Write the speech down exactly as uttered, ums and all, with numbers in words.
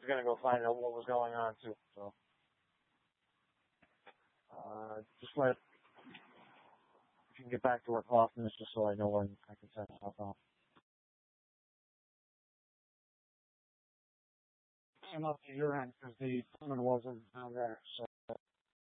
gonna go find out what was going on too. So, uh, just let if you can get back to work often, it's just so I know when I can send stuff off. Came up to your end because the phone wasn't down there. So